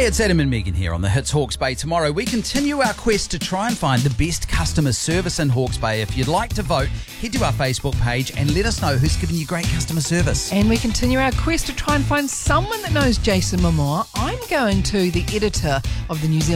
Hey, it's Adam and Megan here on the Hits Hawke's Bay. Tomorrow we continue our quest to try and find the best customer service in Hawke's Bay. If you'd like to vote, head to our Facebook page and let us know who's giving you great customer service. And we continue our quest to try and find someone that knows Jason Momoa. I'm going to the editor of the New Zealand